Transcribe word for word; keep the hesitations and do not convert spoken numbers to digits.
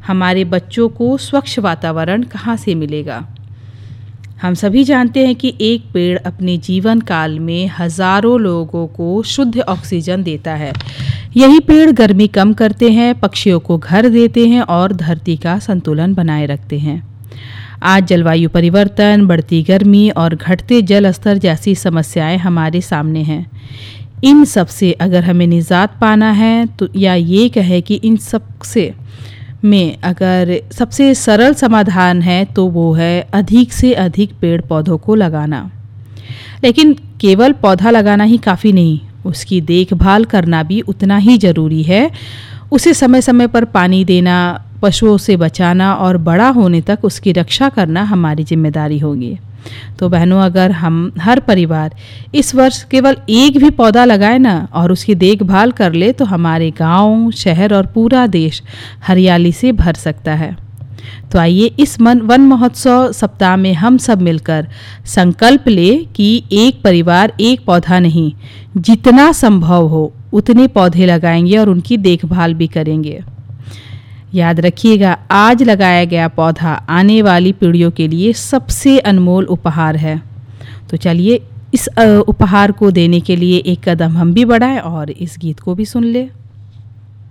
हमारे बच्चों को स्वच्छ वातावरण कहाँ से मिलेगा। हम सभी जानते हैं कि एक पेड़ अपने जीवन काल में हजारों लोगों को शुद्ध ऑक्सीजन देता है। यही पेड़ गर्मी कम करते हैं, पक्षियों को घर देते हैं और धरती का संतुलन बनाए रखते हैं। आज जलवायु परिवर्तन, बढ़ती गर्मी और घटते जल स्तर जैसी समस्याएं हमारे सामने हैं। इन सब से अगर हमें निजात पाना है तो या ये कहे कि इन सब से में अगर सबसे सरल समाधान है तो वो है अधिक से अधिक पेड़ पौधों को लगाना। लेकिन केवल पौधा लगाना ही काफ़ी नहीं, उसकी देखभाल करना भी उतना ही ज़रूरी है। उसे समय समय पर पानी देना, पशुओं से बचाना और बड़ा होने तक उसकी रक्षा करना हमारी जिम्मेदारी होगी। तो बहनों, अगर हम हर परिवार इस वर्ष केवल एक भी पौधा लगाए ना और उसकी देखभाल कर ले तो हमारे गांव, शहर और पूरा देश हरियाली से भर सकता है। तो आइए इस मन वन महोत्सव सप्ताह में हम सब मिलकर संकल्प ले कि एक परिवार एक पौधा नहीं, जितना संभव हो उतने पौधे लगाएंगे और उनकी देखभाल भी करेंगे। याद रखिएगा, आज लगाया गया पौधा आने वाली पीढ़ियों के लिए सबसे अनमोल उपहार है। तो चलिए इस उपहार को देने के लिए एक कदम हम भी बढ़ाएं और इस गीत को भी सुन लें।